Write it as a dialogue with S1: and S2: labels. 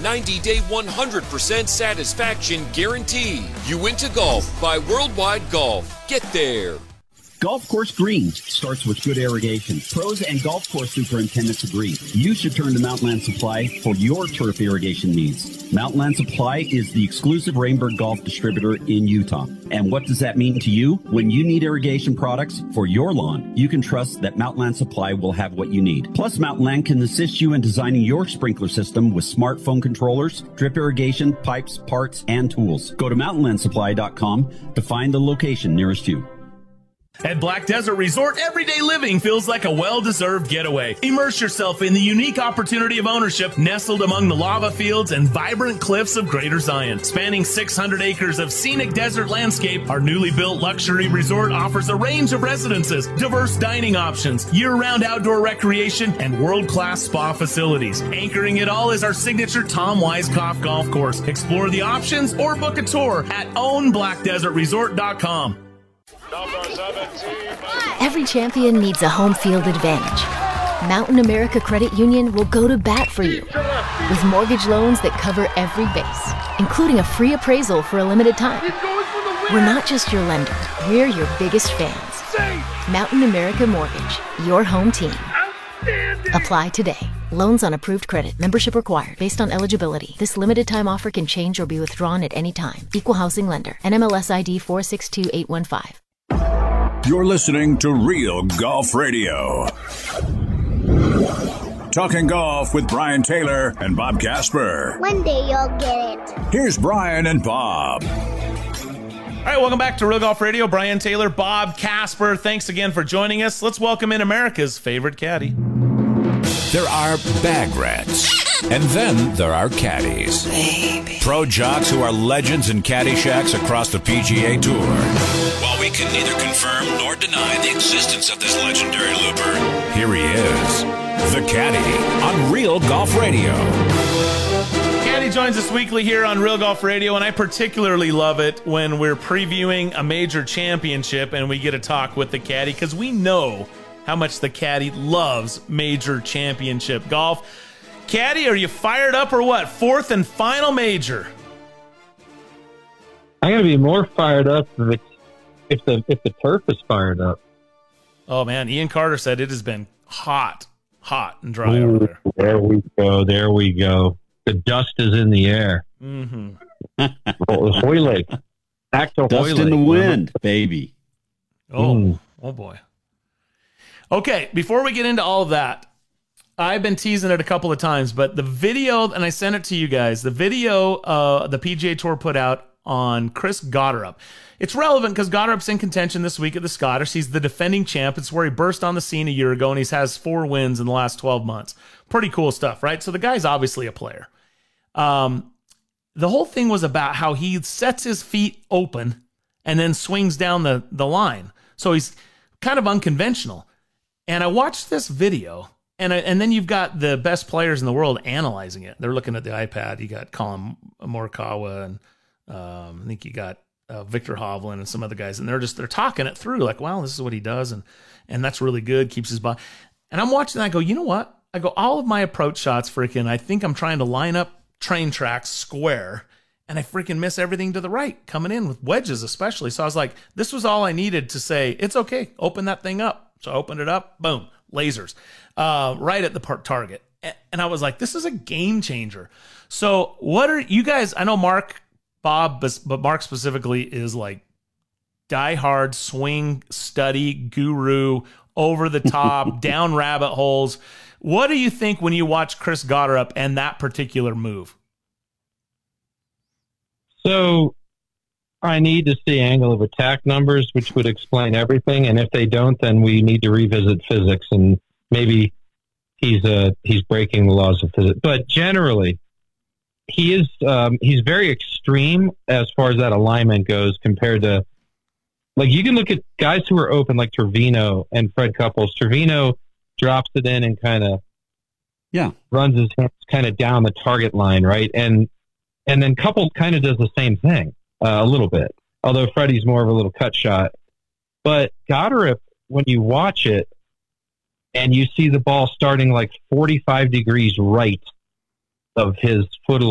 S1: 90-day 100% satisfaction guarantee. You Into Golf by Worldwide Golf. Get there.
S2: Golf course greens starts with good irrigation. Pros and golf course superintendents agree. You should turn to Mountainland Supply for your turf irrigation needs. Mountainland Supply is the exclusive Rainbird Golf distributor in Utah. And what does that mean to you? When you need irrigation products for your lawn, you can trust that Mountainland Supply will have what you need. Plus, Mountainland can assist you in designing your sprinkler system with smartphone controllers, drip irrigation, pipes, parts, and tools. Go to mountainlandsupply.com to find the location nearest you.
S3: At Black Desert Resort, everyday living feels like a well-deserved getaway. Immerse yourself in the unique opportunity of ownership nestled among the lava fields and vibrant cliffs of Greater Zion. Spanning 600 acres of scenic desert landscape, our newly built luxury resort offers a range of residences, diverse dining options, year-round outdoor recreation, and world-class spa facilities. Anchoring it all is our signature Tom Weiskopf golf course. Explore the options or book a tour at ownblackdesertresort.com.
S4: Every champion needs a home field advantage. Mountain America Credit Union will go to bat for you with mortgage loans that cover every base, including a free appraisal for a limited time. We're not just your lender, we're your biggest fans. Mountain America Mortgage, your home team. Apply today. Loans on approved credit. Membership required. Based on eligibility. This limited time offer can change or be withdrawn at any time. Equal housing lender. NMLS ID 462815.
S5: You're listening to Real Golf Radio. Talking golf with Brian Taylor and Bob Casper.
S6: One day you'll get it.
S5: Here's Brian and Bob.
S3: All right, welcome back to Real Golf Radio. Brian Taylor, Bob Casper, thanks again for joining us. Let's welcome in America's favorite caddy.
S5: There are bag rats, and then there are caddies. Baby. Pro jocks who are legends in caddy shacks across the PGA Tour. While we can neither confirm nor deny the existence of this legendary looper, here he is, the caddy on Real Golf Radio.
S3: Caddy joins us weekly here on Real Golf Radio, and I particularly love it when we're previewing a major championship and we get to talk with the caddy, because we know how much the caddy loves major championship golf. Caddy, are you fired up or what? Fourth and final major.
S7: I'm going to be more fired up if the turf is fired up.
S3: Oh, man. Ian Carter said it has been hot and dry over there.
S7: There we go. The dust is in the air.
S3: Mm-hmm.
S7: Hoylake. Back to
S2: dust
S7: Hoylake.
S2: In the wind, baby.
S3: Oh boy. Okay, before we get into all of that, I've been teasing it a couple of times, but the video, and I sent it to you guys, the video the PGA Tour put out on Chris Gotterup. It's relevant because Gotterup's in contention this week at the Scottish. He's the defending champ. It's where he burst on the scene a year ago, and he has 4 wins in the last 12 months. Pretty cool stuff, right? So the guy's obviously a player. The whole thing was about how he sets his feet open and then swings down the line. So he's kind of unconventional. And I watched this video, and then you've got the best players in the world analyzing it. They're looking at the iPad. You got Colin Morikawa, and I think you got Victor Hovland and some other guys, and they're talking it through, like, wow, this is what he does, and that's really good, keeps his body. And I'm watching that, I go, you know what? I go, all of my approach shots, freaking, I think I'm trying to line up train tracks square, and I freaking miss everything to the right, coming in with wedges especially. So I was like, this was all I needed to say, it's okay, open that thing up. So I opened it up, boom, lasers, right at the target. And I was like, this is a game changer. So what are you guys, I know Mark, Bob, but Mark specifically is like diehard swing study guru, over the top, down rabbit holes. What do you think when you watch Chris Gotterup and that particular move?
S7: So I need to see angle of attack numbers, which would explain everything. And if they don't, then we need to revisit physics, and maybe he's breaking the laws of physics. But generally, he's very extreme as far as that alignment goes compared to, like, you can look at guys who are open like Trevino and Fred Couples. Trevino drops it in and kind of runs his hands kind of down the target line, right? And then Couples kind of does the same thing. A little bit, although Freddie's more of a little cut shot. But Gotterup, when you watch it and you see the ball starting like 45 degrees right of his foot